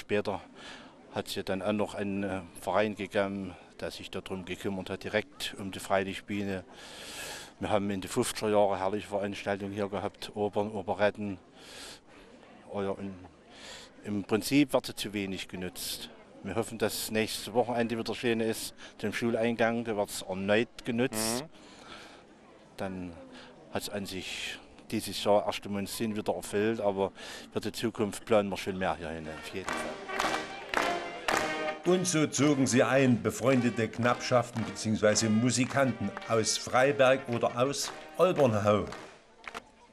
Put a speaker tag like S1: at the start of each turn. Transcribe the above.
S1: später hat es ja dann auch noch einen Verein gegeben, der sich darum gekümmert hat, direkt um die Freilichtbühne. Wir haben in den 50er Jahren herrliche Veranstaltungen hier gehabt, Opern, Operetten. Im Prinzip wird sie zu wenig genutzt. Wir hoffen, dass nächstes Wochenende wieder schön ist, dem Schuleingang, da wird es erneut genutzt. Dann hat es an sich dieses Jahr erst einmal einen Sinn wieder erfüllt, aber für die Zukunft planen wir schon mehr hier hin, auf jeden Fall.
S2: Und so zogen sie ein, befreundete Knappschaften bzw. Musikanten aus Freiberg oder aus Olbernhau.